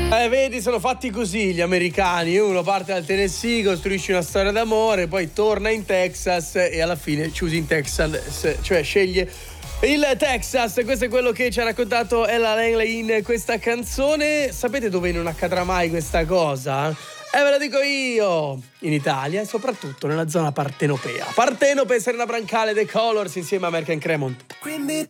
Vedi, sono fatti così gli americani. Uno parte dal Tennessee, costruisce una storia d'amore, poi torna in Texas e alla fine chiusi in Texas, cioè sceglie il Texas. Questo è quello che ci ha raccontato Ella Langley in questa canzone. Sapete dove non accadrà mai questa cosa? Ve lo dico io, in Italia e soprattutto nella zona partenopea. Partenope, Serena Brancale, The Colors insieme a American Cremont. Quindi